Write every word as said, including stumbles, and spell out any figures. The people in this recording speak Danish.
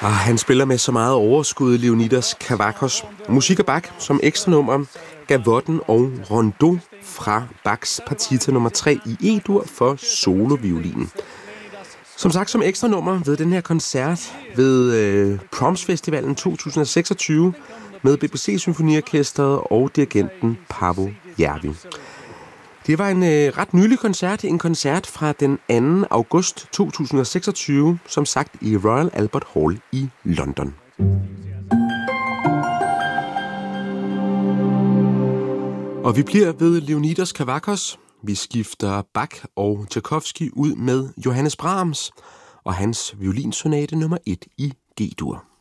Og han spiller med så meget overskud, Leonidas Kavakos. Musik af Bach som ekstra nummer, Gavotten og Rondeau fra Bachs partita nummer tre i E-dur for soloviolinen. Som sagt som ekstra nummer ved den her koncert ved øh, Proms Festivalen to tusind og seksogtyve med B B C Symfoniorkestret og dirigenten Paavo Järvi. Det var en øh, ret nylig koncert, en koncert fra den anden august to tusind og seksogtyve, som sagt i Royal Albert Hall i London. Og vi bliver ved Leonidas Kavakos. Vi skifter Bach og Tchaikovsky ud med Johannes Brahms og hans violinsonate nummer et i G-dur.